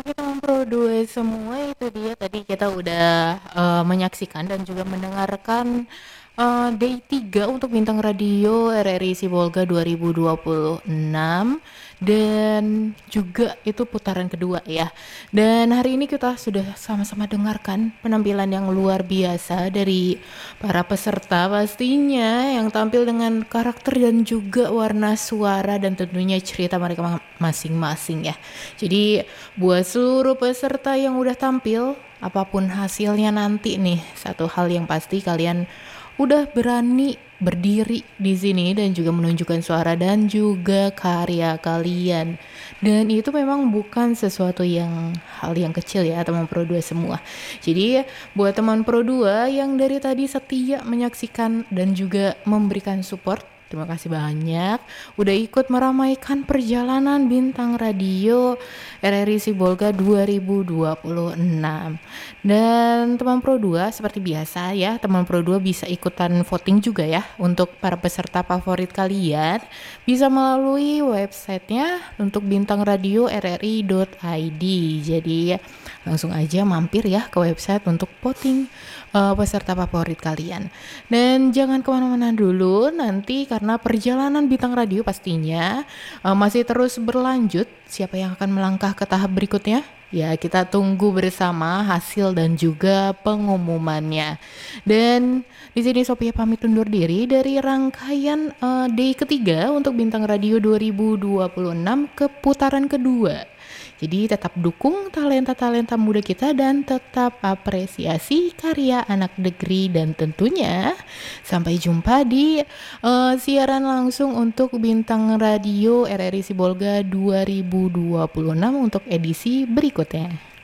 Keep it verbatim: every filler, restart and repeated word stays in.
Oke teman Pro dua semua, itu dia tadi kita udah uh, menyaksikan dan juga mendengarkan uh, Day tiga untuk Bintang Radio R R I Sibolga dua ribu dua puluh enam, dan juga itu putaran kedua ya. Dan hari ini kita sudah sama-sama dengarkan penampilan yang luar biasa dari para peserta pastinya, yang tampil dengan karakter dan juga warna suara dan tentunya cerita mereka ma- masing-masing ya. Jadi buat seluruh peserta yang udah tampil, apapun hasilnya nanti nih, satu hal yang pasti kalian udah berani berdiri di sini dan juga menunjukkan suara dan juga karya kalian. Dan itu memang bukan sesuatu yang hal yang kecil ya teman Pro dua semua. Jadi buat teman Pro dua yang dari tadi setia menyaksikan dan juga memberikan support, terima kasih banyak udah ikut meramaikan perjalanan Bintang Radio R R I Sibolga dua ribu dua puluh enam. Dan teman Pro dua seperti biasa ya, teman Pro dua bisa ikutan voting juga ya untuk para peserta favorit kalian. Bisa melalui websitenya untuk bintang radio r r i dot i d. Jadi langsung aja mampir ya ke website untuk voting uh, peserta favorit kalian. Dan jangan kemana-mana dulu nanti, karena perjalanan Bintang Radio pastinya uh, masih terus berlanjut. Siapa yang akan melangkah ke tahap berikutnya? Ya, kita tunggu bersama hasil dan juga pengumumannya. Dan di sini Sophia pamit undur diri dari rangkaian uh, day ketiga untuk Bintang Radio dua ribu dua puluh enam ke putaran kedua. Jadi tetap dukung talenta-talenta muda kita dan tetap apresiasi karya anak negeri, dan tentunya sampai jumpa di uh, siaran langsung untuk Bintang Radio R R I Sibolga dua ribu dua puluh enam untuk edisi berikutnya.